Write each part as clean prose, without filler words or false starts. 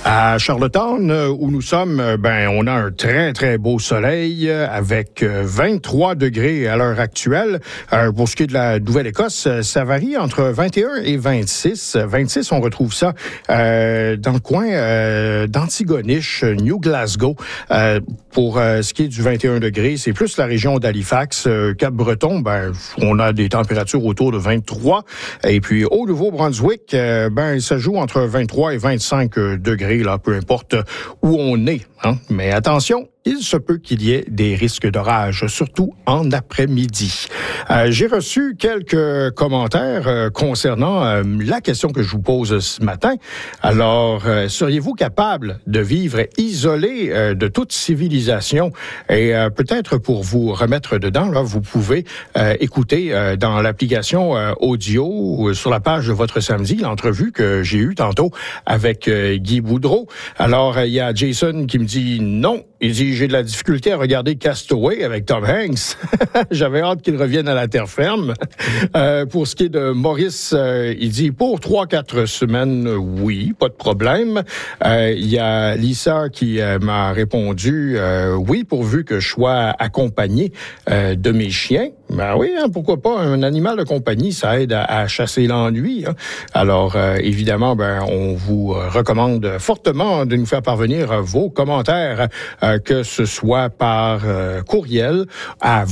À Charlottetown, où nous sommes, on a un très, très beau soleil avec 23 degrés à l'heure actuelle. Pour ce qui est de la Nouvelle-Écosse, ça varie entre 21 et 26. 26, on retrouve ça dans le coin d'Antigonish, New Glasgow. Pour ce qui est du 21 degrés, c'est plus la région d'Halifax. Cap-Breton, on a des températures autour de 23. Et puis, au Nouveau-Brunswick, ça joue entre 23 et 25 degrés, là, peu importe où on est. Hein. Mais attention, il se peut qu'il y ait des risques d'orage, surtout en après-midi. J'ai reçu quelques commentaires concernant la question que je vous pose ce matin. Alors, seriez-vous capable de vivre isolé de toute civilisation? Et peut-être pour vous remettre dedans, là, vous pouvez écouter dans l'application audio sur la page de Votre Samedi l'entrevue que j'ai eue tantôt avec Guy Boudreau. Alors, il y a Jason qui me dit non. Il dit, j'ai de la difficulté à regarder Castaway avec Tom Hanks. J'avais hâte qu'il revienne à la terre ferme. Pour ce qui est de Maurice, il dit, pour 3-4 semaines, oui, pas de problème. Il y a Lisa qui m'a répondu, oui, pourvu que je sois accompagné de mes chiens. Ben oui, hein, pourquoi pas, un animal de compagnie, ça aide à chasser l'ennui. Hein. Alors, évidemment, on vous recommande fortement de nous faire parvenir vos commentaires, que ce soit par courriel à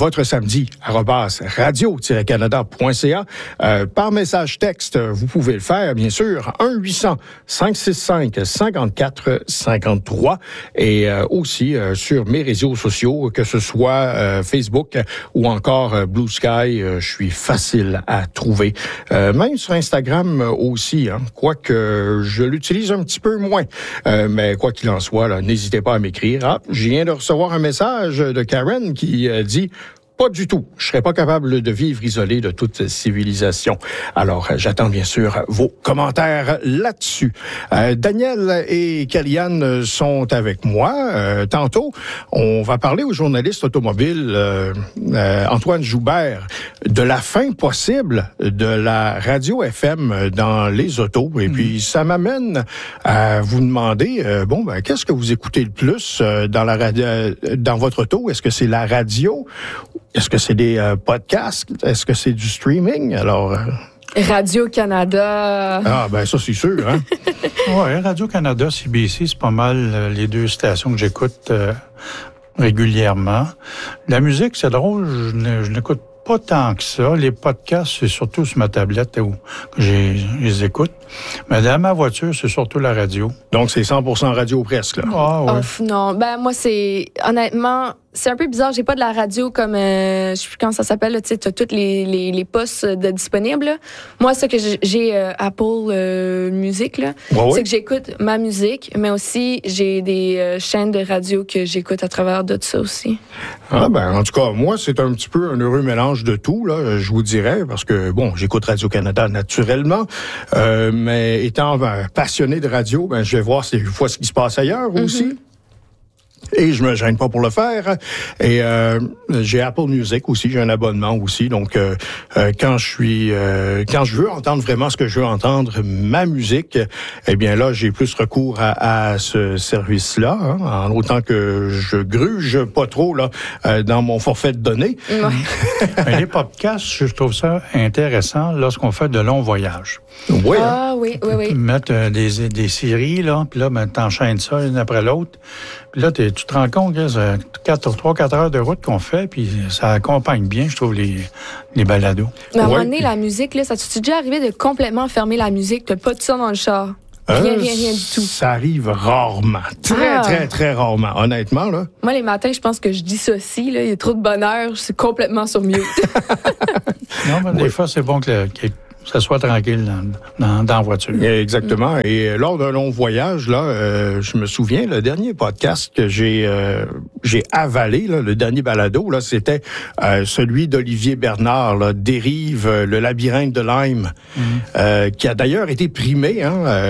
votresamedi@radio-canada.ca. Par message texte, vous pouvez le faire, bien sûr, 1-800-565-5453 et aussi sur mes réseaux sociaux, que ce soit Facebook ou encore Blue Sky, je suis facile à trouver. Même sur Instagram aussi, hein, quoique je l'utilise un petit peu moins. Mais quoi qu'il en soit, là, n'hésitez pas à m'écrire. Ah, je viens de recevoir un message de Karen qui dit... Pas du tout. Je serais pas capable de vivre isolé de toute civilisation. Alors, j'attends bien sûr vos commentaires là-dessus. Daniel et Kellyanne sont avec moi. Tantôt, on va parler au journaliste automobile Antoine Joubert de la fin possible de la radio FM dans les autos. Et puis, ça m'amène à vous demander, qu'est-ce que vous écoutez le plus dans votre auto? Est-ce que c'est la radio? Est-ce que c'est des podcasts? Est-ce que c'est du streaming? Alors... Radio-Canada. Ah, ça, c'est sûr, hein? Oui, Radio-Canada, CBC, c'est pas mal les deux stations que j'écoute régulièrement. La musique, c'est drôle, je n'écoute pas tant que ça. Les podcasts, c'est surtout sur ma tablette où je les écoute. Mais dans ma voiture, c'est surtout la radio. Donc, c'est 100% radio presque, là? Ah, oui. Non, moi, c'est... Honnêtement... C'est un peu bizarre, j'ai pas de la radio comme, je sais plus comment ça s'appelle, tu sais, t'as toutes les postes disponibles. Là. Moi, ce que j'ai Apple Music, là, c'est que j'écoute ma musique, mais aussi j'ai des chaînes de radio que j'écoute à travers de ça aussi. Ah, en tout cas, moi, c'est un petit peu un heureux mélange de tout, là, je vous dirais, parce que, j'écoute Radio-Canada naturellement, mais étant passionné de radio, je vais voir des fois ce qui se passe ailleurs aussi. Et je me gêne pas pour le faire. Et j'ai Apple Music aussi, j'ai un abonnement aussi. Donc quand je veux entendre vraiment ce que je veux entendre, ma musique, eh bien là, j'ai plus recours à ce service-là, hein, en autant que je gruge pas trop là dans mon forfait de données. Les podcasts, je trouve ça intéressant lorsqu'on fait de longs voyages. Oui. Ah oui. Mettre des séries, là, puis là, t'enchaînes ça l'une après l'autre. Puis là, tu te rends compte que c'est 3-4 heures de route qu'on fait, puis ça accompagne bien, je trouve, les balados. Mais à un moment donné, la musique, là, ça t'est déjà arrivé de complètement fermer la musique, t'as pas de son dans le char? Rien du tout. Ça arrive rarement. Très, très rarement, honnêtement, là. Moi, les matins, je pense que je dissocie, là. Il y a trop de bonheur, je suis complètement sur mute. Non, mais des fois, c'est bon que ça soit tranquille dans la voiture. Exactement. Et lors d'un long voyage, là, je me souviens, le dernier podcast que j'ai avalé, là, le dernier balado, là, c'était celui d'Olivier Bernard, là, Dérive, le labyrinthe de Lyme, qui a d'ailleurs été primé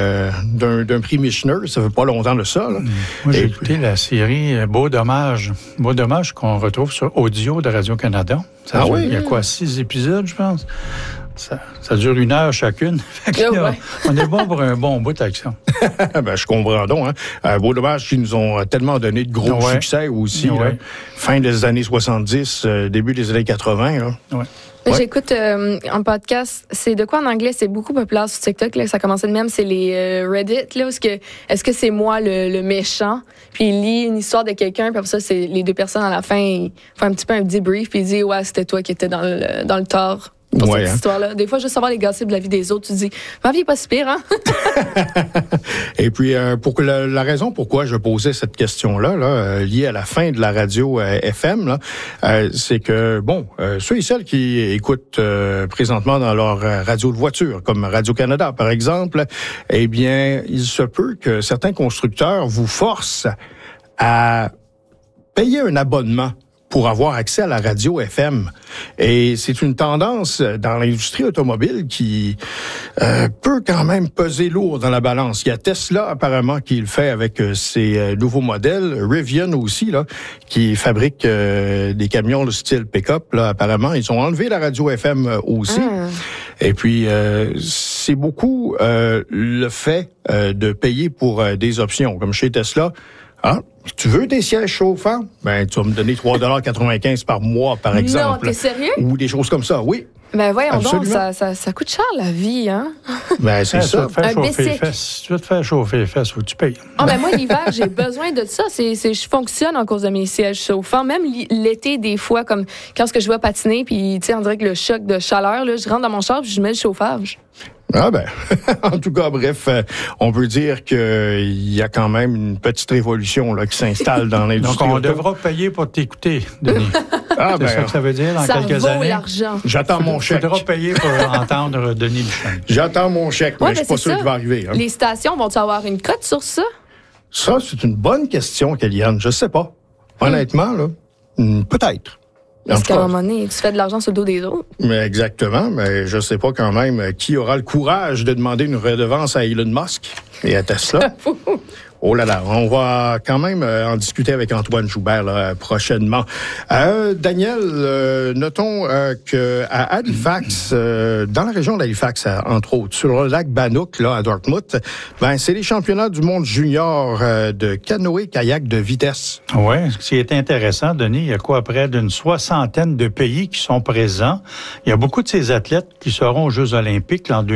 d'un prix Michener, ça fait pas longtemps de ça. Là. Moi, j'ai écouté la série Beau Dommage. Beau Dommage qu'on retrouve sur Audio de Radio-Canada. Il y a 6 épisodes, je pense. Ça dure 1 heure chacune. On est bon pour un bon bout d'action. Ben, je comprends donc. Beau dommage qu'ils nous ont tellement donné de gros succès aussi. Là, fin des années 70, début des années 80. Là. Ouais. J'écoute en podcast, c'est de quoi en anglais, c'est beaucoup populaire sur TikTok, là, ça commençait de même, c'est les Reddit, là, où est-ce que c'est moi le méchant, puis il lit une histoire de quelqu'un, puis après ça, c'est les deux personnes à la fin, ils font un petit peu un debrief, puis ils disent, ouais, c'était toi qui étais dans le tort. Pour cette histoire-là. Des fois, juste savoir les gossips de la vie des autres, tu te dis, ma vie n'est pas si pire, hein? Et puis, pour la raison pourquoi je posais cette question-là, liée à la fin de la radio FM, là, c'est que, ceux et celles qui écoutent présentement dans leur radio de voiture, comme Radio-Canada, par exemple, eh bien, il se peut que certains constructeurs vous forcent à payer un abonnement pour avoir accès à la radio FM. Et c'est une tendance dans l'industrie automobile qui peut quand même peser lourd dans la balance. Il y a Tesla, apparemment, qui le fait avec ses nouveaux modèles. Rivian aussi, là, qui fabrique des camions de style pick-up. Là, apparemment, ils ont enlevé la radio FM aussi. Et puis, c'est beaucoup le fait de payer pour des options. Comme chez Tesla, tu veux des sièges chauffants? Ben, tu vas me donner 3,95 $ par mois, par exemple. Non, t'es sérieux? Ou des choses comme ça, oui. Ben voyons donc, ça coûte cher la vie, hein? Ben c'est ça. Si tu veux te faire chauffer les fesses, faut que tu payes. Moi, l'hiver, j'ai besoin de ça. Je fonctionne en cause de mes sièges chauffants. Même l'été, des fois, comme quand je vais patiner, puis on dirait que le choc de chaleur, là, je rentre dans mon char puis je mets le chauffage. Ah ben, en tout cas, bref, on peut dire qu'il y a quand même une petite révolution là qui s'installe dans l'industrie. Donc, on devra payer pour t'écouter, Denis. C'est ça que ça veut dire dans quelques années? Ça vaut l'argent. J'attends mon chèque. Tu devras payer pour entendre Denis Duchesne. J'attends mon chèque, mais je suis pas sûr qu'il va arriver. Hein. Les stations vont-tu avoir une cote sur ça? Ça, c'est une bonne question, Kellyanne. Je sais pas. Honnêtement, là, peut-être. Parce qu'à un moment donné, tu fais de l'argent sur le dos des autres. Mais exactement, mais je sais pas quand même qui aura le courage de demander une redevance à Elon Musk et à Tesla. Oh là là, on va quand même en discuter avec Antoine Joubert là, prochainement. Daniel, notons que à Halifax, dans la région d'Halifax, entre autres, sur le lac Bannock, là, à Dartmouth, c'est les championnats du monde junior de canoë-kayak de vitesse. Oui, ce qui est intéressant, Denis, il y a près d'une 60aine de pays qui sont présents. Il y a beaucoup de ces athlètes qui seront aux Jeux olympiques en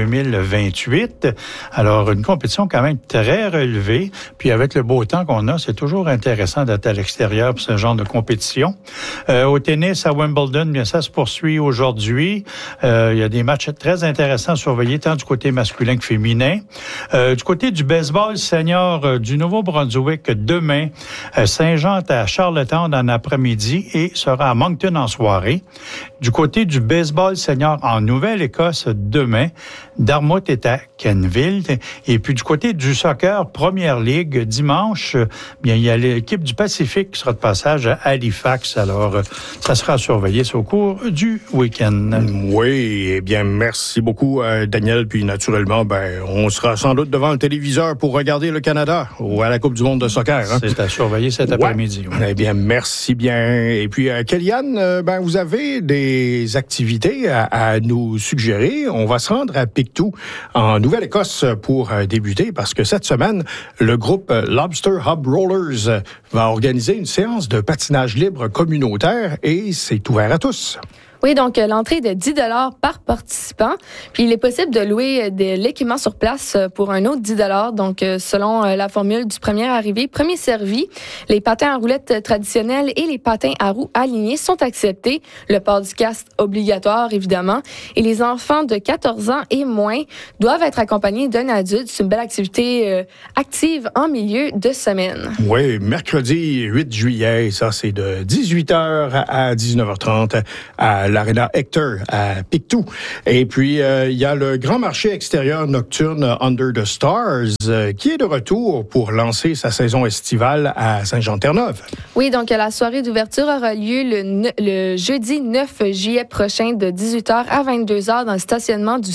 2028. Alors, une compétition quand même très relevée. Puis avec le beau temps qu'on a, c'est toujours intéressant d'être à l'extérieur pour ce genre de compétition. Au tennis, à Wimbledon, bien ça se poursuit aujourd'hui. Il y a des matchs très intéressants à surveiller, tant du côté masculin que féminin. Du côté du baseball senior du Nouveau-Brunswick, demain, Saint-Jean est à Charlottetown en après-midi et sera à Moncton en soirée. Du côté du baseball senior en Nouvelle-Écosse, demain, Dartmouth est à Kenville. Et puis du côté du soccer, Première Ligue, dimanche, bien il y a l'équipe du Pacifique qui sera de passage à Halifax. Alors, ça sera surveillé au cours du week-end. Oui, eh bien, merci beaucoup, Daniel. Puis naturellement, on sera sans doute devant le téléviseur pour regarder le Canada ou à la Coupe du monde de soccer. Hein? C'est à surveiller cet après-midi. Ouais. Eh bien, merci bien. Et puis, Kellyanne, vous avez des activités à nous suggérer. On va se rendre à Pictou, en Nouvelle-Écosse, pour débuter, parce que cette semaine, le groupe Lobster Hub Rollers va organiser une séance de patinage libre communautaire et c'est ouvert à tous. Oui, donc l'entrée est de 10 $ par participant. Puis il est possible de louer de l'équipement sur place pour un autre 10 $. Donc selon la formule du premier arrivé, premier servi, les patins à roulettes traditionnels et les patins à roues alignés sont acceptés. Le port du casque obligatoire, évidemment. Et les enfants de 14 ans et moins doivent être accompagnés d'un adulte. C'est une belle activité active en milieu de semaine. Oui, mercredi 8 juillet, ça c'est de 18h à 19h30 à l'Arena Hector à Pictou. Et puis, il y a le grand marché extérieur nocturne Under the Stars qui est de retour pour lancer sa saison estivale à Saint-Jean-Terre-Neuve. Oui, donc la soirée d'ouverture aura lieu le jeudi 9 juillet prochain de 18h à 22h dans le stationnement du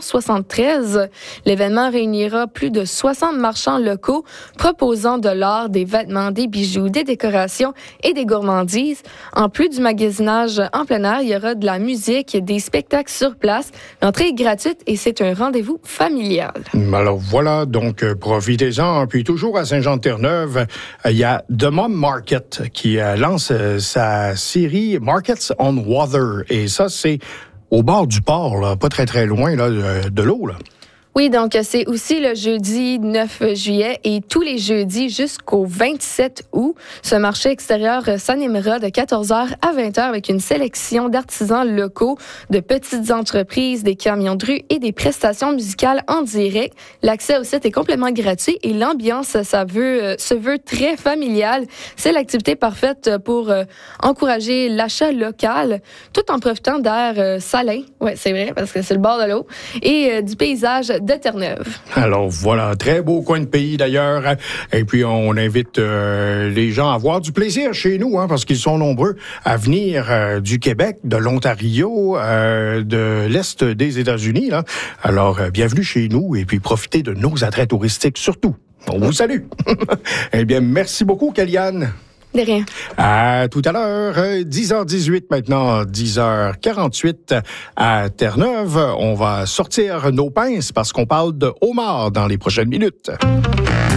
673. L'événement réunira plus de 60 marchands locaux proposant de l'art, des vêtements, des bijoux, des décorations et des gourmandises. En plus du magasinage en plein air, il y aura aura de la musique, des spectacles sur place. L'entrée est gratuite et c'est un rendez-vous familial. Alors voilà, donc profitez-en. Puis toujours à Saint-Jean-de-Terre-Neuve, il y a The Mom Market qui lance sa série Markets on Water. Et ça, c'est au bord du port, là, pas très très loin là, de l'eau, là. Oui, donc c'est aussi le jeudi 9 juillet et tous les jeudis jusqu'au 27 août. Ce marché extérieur s'animera de 14h à 20h avec une sélection d'artisans locaux, de petites entreprises, des camions de rue et des prestations musicales en direct. L'accès au site est complètement gratuit et l'ambiance se veut très familiale. C'est l'activité parfaite pour encourager l'achat local tout en profitant d'air salin. Oui, c'est vrai parce que c'est le bord de l'eau et du paysage de Terre-Neuve. Alors voilà, très beau coin de pays d'ailleurs. Et puis on invite les gens à avoir du plaisir chez nous, hein, parce qu'ils sont nombreux à venir du Québec, de l'Ontario, de l'Est des États-Unis, là. Alors bienvenue chez nous et puis profitez de nos attraits touristiques surtout. On vous salue. Eh bien, merci beaucoup, Kellyanne. De rien. À tout à l'heure, 10h18 maintenant, 10h48 à Terre-Neuve. On va sortir nos pinces parce qu'on parle de homard dans les prochaines minutes.